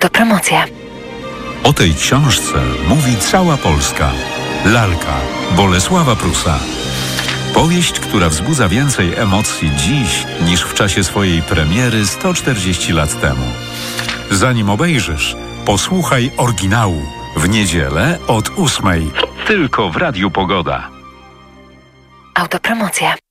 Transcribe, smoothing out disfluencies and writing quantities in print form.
Autopromocja. O tej książce mówi cała Polska. Lalka Bolesława Prusa. Powieść, która wzbudza więcej emocji dziś niż w czasie swojej premiery 140 lat temu. Zanim obejrzysz, posłuchaj oryginału w niedzielę od 8:00. Tylko w Radiu Pogoda. Autopromocja.